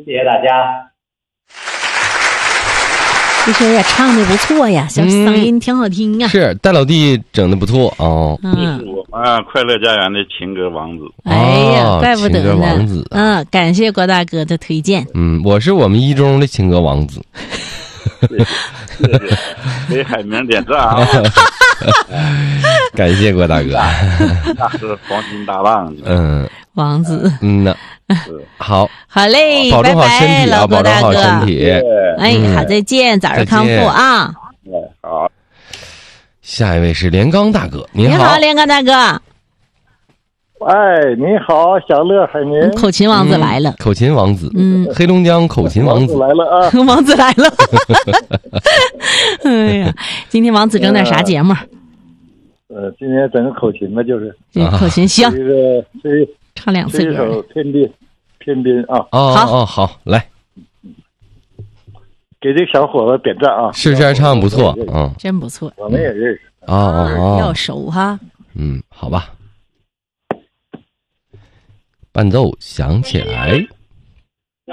谢谢大家。 这首也唱的不错呀，小嗓音挺好听啊。 是戴老弟整的不错哦。 这是我们快乐家园的情歌王子。 哎呀，怪不得情歌王子呢。感谢郭大哥的推荐。 我是我们一中的情歌王子。 给海明点赞啊！ 感谢郭大哥。 那是黄金搭档。 王子。 好嘞， 保重好身体啊， 保重好身体。 好，再见，早日康复啊！ 好。 下一位是连刚大哥， 你好，连刚大哥。 哎，你好，小乐海明， 口琴王子来了。 口琴王子，黑龙江口琴王子来了啊！ 王子来了。哎呀，今天王子整点啥节目？ 今天整个口琴吧，就是口琴行。 这唱2次歌。 这首天边啊。 好，来。 给这个小伙子点赞啊！ 是唱不错， 真不错， 我们也认识要熟哈。 好吧。伴奏响起来。